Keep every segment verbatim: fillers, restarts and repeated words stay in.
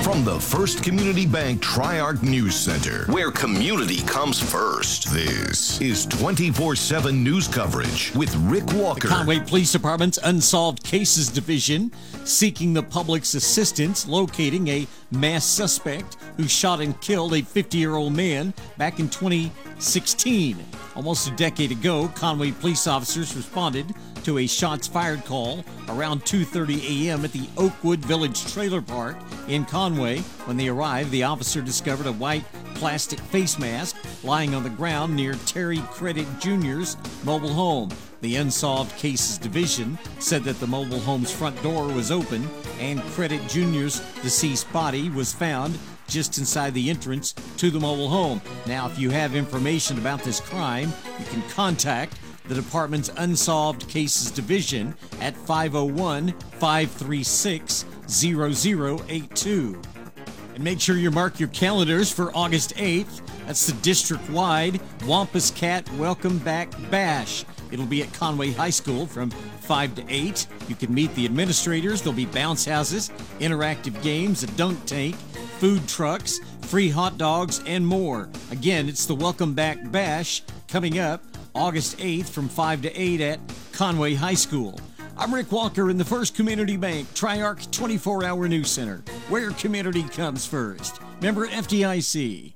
From the First Community Bank Tri-Arc News Center, where community comes first, this is twenty-four seven news coverage with Rick Walker. The Conway Police Department's Unsolved Cases Division seeking the public's assistance locating a mass suspect who shot and killed a fifty-year-old man back in twenty sixteen. Almost a decade ago, Conway police officers responded to a shots fired call around two thirty a.m. at the Oakwood Village Trailer Park in Conway. When they arrived, the officer discovered a white plastic face mask lying on the ground near Terry Credit Junior's mobile home. The Unsolved Cases Division said that the mobile home's front door was open and Credit Junior's deceased body was found just inside the entrance to the mobile home. Now, if you have information about this crime, you can contact the department's Unsolved Cases Division at five oh one, five three six, zero zero eight two. And make sure you mark your calendars for August eighth. That's the district-wide Wampus Cat Welcome Back Bash. It'll be at Conway High School from five to eight. You can meet the administrators. There'll be bounce houses, interactive games, a dunk tank, food trucks, free hot dogs, and more. Again, it's the Welcome Back Bash coming up August eighth from five to eight at Conway High School. I'm Rick Walker in the First Community Bank Tri-Arc twenty-four hour News Center, where community comes first. Member F D I C.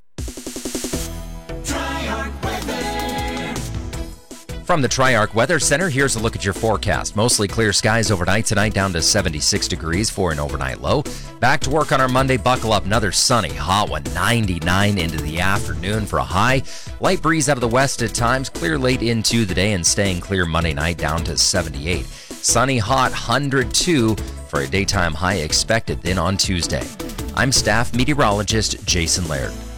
From the Tri-Arc Weather Center, here's a look at your forecast. Mostly clear skies overnight tonight, down to seventy-six degrees for an overnight low. Back to work on our Monday. Buckle up, another sunny, hot one, ninety-nine into the afternoon for a high. Light breeze out of the west at times, clear late into the day and staying clear Monday night, down to seventy-eight. Sunny, hot, one hundred two for a daytime high expected then on Tuesday. I'm staff meteorologist Jason Laird.